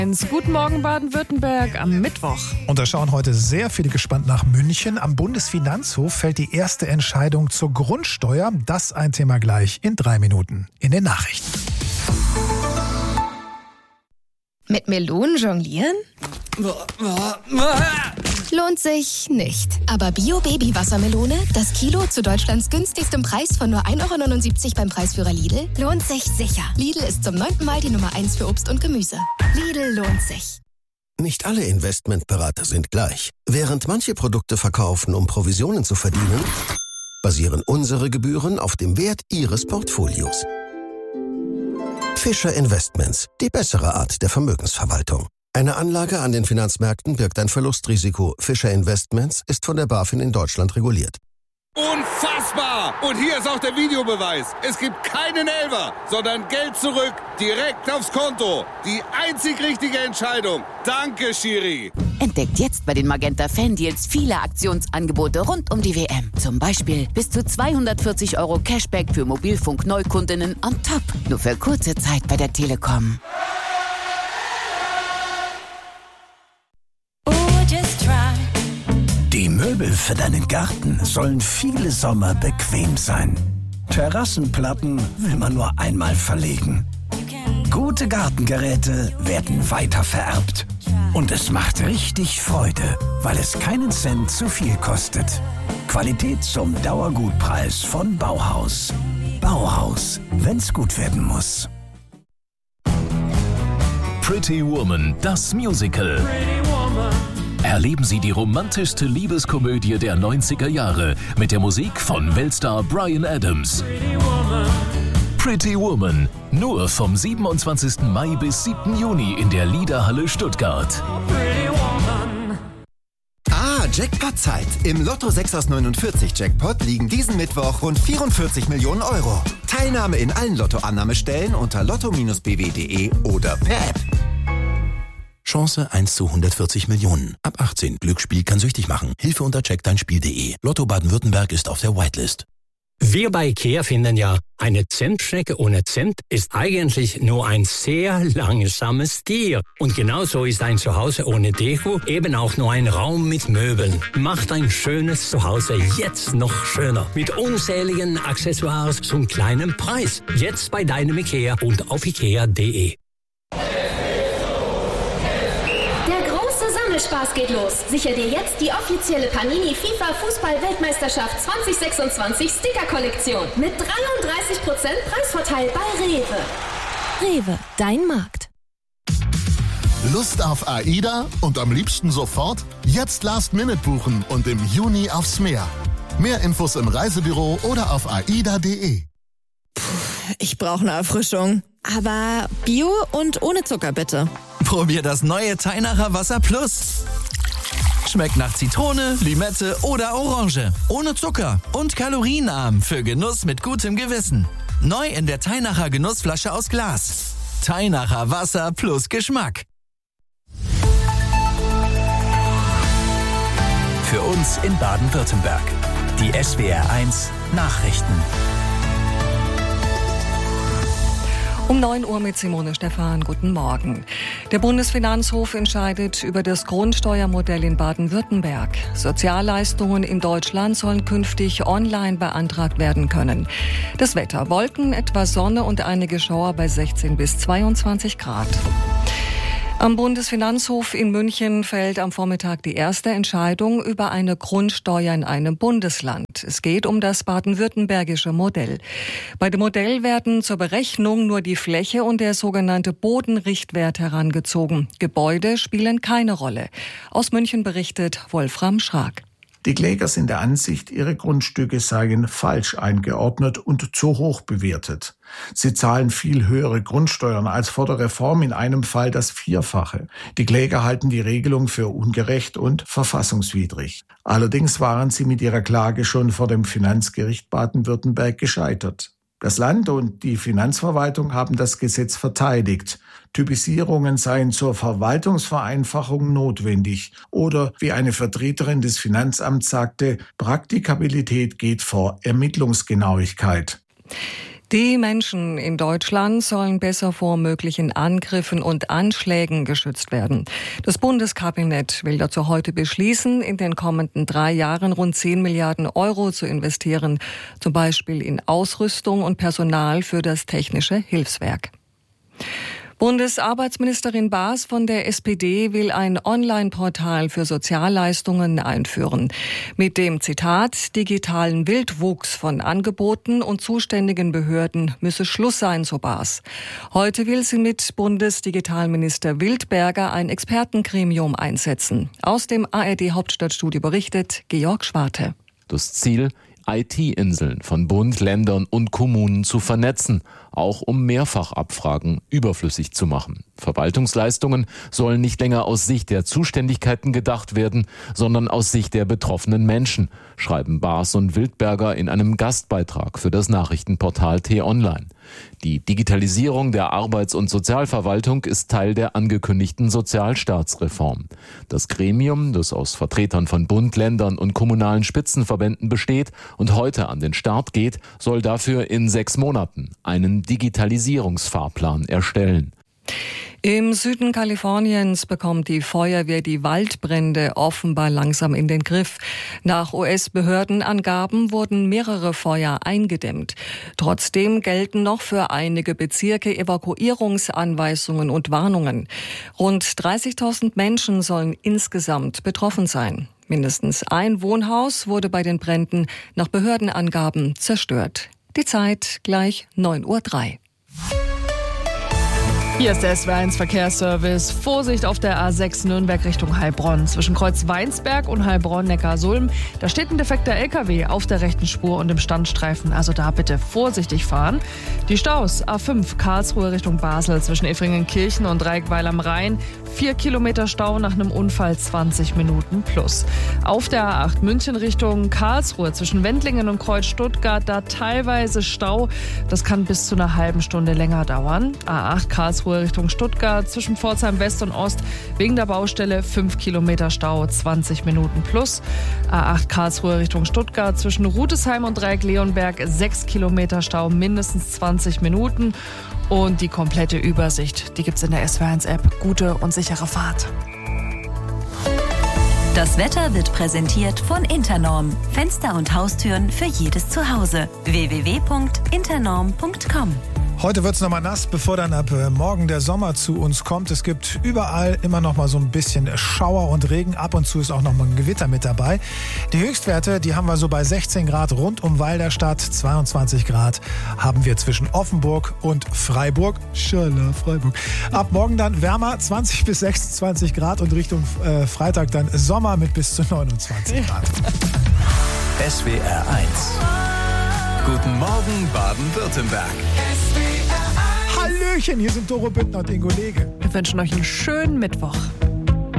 Guten Morgen Baden-Württemberg am Mittwoch. Und da schauen heute sehr viele gespannt nach München. Am Bundesfinanzhof fällt die erste Entscheidung zur Grundsteuer. Das ein Thema gleich in 3 Minuten in den Nachrichten. Mit Melonen jonglieren? Lohnt sich nicht. Aber Bio-Baby-Wassermelone, das Kilo zu Deutschlands günstigstem Preis von nur 1,79 € beim Preisführer Lidl, lohnt sich sicher. Lidl ist zum 9. Mal die Nummer 1 für Obst und Gemüse. Lidl lohnt sich. Nicht alle Investmentberater sind gleich. Während manche Produkte verkaufen, um Provisionen zu verdienen, basieren unsere Gebühren auf dem Wert Ihres Portfolios. Fischer Investments, die bessere Art der Vermögensverwaltung. Eine Anlage an den Finanzmärkten birgt ein Verlustrisiko. Fischer Investments ist von der BaFin in Deutschland reguliert. Unfassbar! Und hier ist auch der Videobeweis. Es gibt keinen Elfer, sondern Geld zurück, direkt aufs Konto. Die einzig richtige Entscheidung. Danke, Schiri. Entdeckt jetzt bei den Magenta Fan-Deals viele Aktionsangebote rund um die WM. Zum Beispiel bis zu 240 € Cashback für Mobilfunk-Neukundinnen on top. Nur für kurze Zeit bei der Telekom. Die Möbel für deinen Garten sollen viele Sommer bequem sein. Terrassenplatten will man nur einmal verlegen. Gute Gartengeräte werden weitervererbt. Und es macht richtig Freude, weil es keinen Cent zu viel kostet. Qualität zum Dauergutpreis von Bauhaus. Bauhaus, wenn's gut werden muss. Pretty Woman, das Musical. Erleben Sie die romantischste Liebeskomödie der 90er Jahre mit der Musik von Weltstar Bryan Adams. Pretty Woman, nur vom 27. Mai bis 7. Juni in der Liederhalle Stuttgart. Jackpot-Zeit. Im Lotto 6 aus 49 Jackpot liegen diesen Mittwoch rund 44 Millionen €. Teilnahme in allen Lottoannahmestellen unter lotto-bw.de oder per App. Chance 1 zu 140 Millionen. Ab 18. Glücksspiel kann süchtig machen. Hilfe unter checkdeinspiel.de. Lotto Baden-Württemberg ist auf der Whitelist. Wir bei IKEA finden ja, eine Zentschnecke ohne Cent ist eigentlich nur ein sehr langsames Tier. Und genauso ist ein Zuhause ohne Deko eben auch nur ein Raum mit Möbeln. Macht ein schönes Zuhause jetzt noch schöner. Mit unzähligen Accessoires zum kleinen Preis. Jetzt bei deinem IKEA und auf ikea.de. Spaß geht los. Sicher dir jetzt die offizielle Panini FIFA Fußball-Weltmeisterschaft 2026 Sticker-Kollektion mit 33% Preisvorteil bei Rewe. Rewe, dein Markt. Lust auf AIDA und am liebsten sofort? Jetzt Last-Minute buchen und im Juni aufs Meer. Mehr Infos im Reisebüro oder auf aida.de. Ich brauche eine Erfrischung. Aber Bio und ohne Zucker bitte. Probier das neue Teinacher Wasser Plus. Schmeckt nach Zitrone, Limette oder Orange. Ohne Zucker und kalorienarm für Genuss mit gutem Gewissen. Neu in der Teinacher Genussflasche aus Glas. Teinacher Wasser plus Geschmack. Für uns in Baden-Württemberg. Die SWR1 Nachrichten. Um 9 Uhr mit Simone Stephan. Guten Morgen. Der Bundesfinanzhof entscheidet über das Grundsteuermodell in Baden-Württemberg. Sozialleistungen in Deutschland sollen künftig online beantragt werden können. Das Wetter: Wolken, etwas Sonne und einige Schauer bei 16 bis 22 Grad. Am Bundesfinanzhof in München fällt am Vormittag die erste Entscheidung über eine Grundsteuer in einem Bundesland. Es geht um das baden-württembergische Modell. Bei dem Modell werden zur Berechnung nur die Fläche und der sogenannte Bodenrichtwert herangezogen. Gebäude spielen keine Rolle. Aus München berichtet Wolfram Schrag. Die Kläger sind der Ansicht, ihre Grundstücke seien falsch eingeordnet und zu hoch bewertet. Sie zahlen viel höhere Grundsteuern als vor der Reform, in einem Fall das Vierfache. Die Kläger halten die Regelung für ungerecht und verfassungswidrig. Allerdings waren sie mit ihrer Klage schon vor dem Finanzgericht Baden-Württemberg gescheitert. Das Land und die Finanzverwaltung haben das Gesetz verteidigt. Typisierungen seien zur Verwaltungsvereinfachung notwendig. Oder, wie eine Vertreterin des Finanzamts sagte, Praktikabilität geht vor Ermittlungsgenauigkeit. Die Menschen in Deutschland sollen besser vor möglichen Angriffen und Anschlägen geschützt werden. Das Bundeskabinett will dazu heute beschließen, in den kommenden 3 Jahren rund 10 Milliarden Euro zu investieren, zum Beispiel in Ausrüstung und Personal für das Technische Hilfswerk. Bundesarbeitsministerin Baas von der SPD will ein Online-Portal für Sozialleistungen einführen. Mit dem Zitat, digitalen Wildwuchs von Angeboten und zuständigen Behörden müsse Schluss sein, so Baas. Heute will sie mit Bundesdigitalminister Wildberger ein Expertengremium einsetzen. Aus dem ARD-Hauptstadtstudio berichtet Georg Schwarte. Das Ziel, IT-Inseln von Bund, Ländern und Kommunen zu vernetzen, auch um Mehrfachabfragen überflüssig zu machen. Verwaltungsleistungen sollen nicht länger aus Sicht der Zuständigkeiten gedacht werden, sondern aus Sicht der betroffenen Menschen, schreiben Baas und Wildberger in einem Gastbeitrag für das Nachrichtenportal T-Online. Die Digitalisierung der Arbeits- und Sozialverwaltung ist Teil der angekündigten Sozialstaatsreform. Das Gremium, das aus Vertretern von Bund, Ländern und kommunalen Spitzenverbänden besteht und heute an den Start geht, soll dafür in 6 Monaten einen Digitalisierungsfahrplan erstellen. Im Süden Kaliforniens bekommt die Feuerwehr die Waldbrände offenbar langsam in den Griff. Nach US-Behördenangaben wurden mehrere Feuer eingedämmt. Trotzdem gelten noch für einige Bezirke Evakuierungsanweisungen und Warnungen. Rund 30.000 Menschen sollen insgesamt betroffen sein. Mindestens ein Wohnhaus wurde bei den Bränden nach Behördenangaben zerstört. Die Zeit gleich 9:03 Uhr. Hier ist der SW1 Verkehrsservice. Vorsicht auf der A6 Nürnberg Richtung Heilbronn. Zwischen Kreuz Weinsberg und Heilbronn-Neckarsulm. Da steht ein defekter LKW auf der rechten Spur und im Standstreifen. Also da bitte vorsichtig fahren. Die Staus A5 Karlsruhe Richtung Basel zwischen Effringenkirchen und Dreieckweil am Rhein. 4 Kilometer Stau nach einem Unfall, 20 Minuten plus. Auf der A8 München Richtung Karlsruhe zwischen Wendlingen und Kreuz Stuttgart. Da teilweise Stau. Das kann bis zu einer halben Stunde länger dauern. A8 Karlsruhe Richtung Stuttgart zwischen Pforzheim West und Ost wegen der Baustelle 5 Kilometer Stau, 20 Minuten plus. A8 Karlsruhe Richtung Stuttgart zwischen Rudesheim und Dreieck-Leonberg 6 Kilometer Stau, mindestens 20 Minuten. Und die komplette Übersicht, die gibt's in der SW1-App. Gute und sichere Fahrt. Das Wetter wird präsentiert von Internorm. Fenster und Haustüren für jedes Zuhause. www.internorm.com. Heute wird's nochmal nass, bevor dann ab morgen der Sommer zu uns kommt. Es gibt überall immer noch mal so ein bisschen Schauer und Regen. Ab und zu ist auch noch mal ein Gewitter mit dabei. Die Höchstwerte, die haben wir so bei 16 Grad rund um Walderstadt. 22 Grad haben wir zwischen Offenburg und Freiburg. Schala, Freiburg. Ab morgen dann wärmer, 20 bis 26 Grad und Richtung Freitag dann Sommer mit bis zu 29 Grad. SWR 1. Guten Morgen, Baden-Württemberg. Hallöchen, hier sind Doro Büttner und Ingo Lege. Wir wünschen euch einen schönen Mittwoch.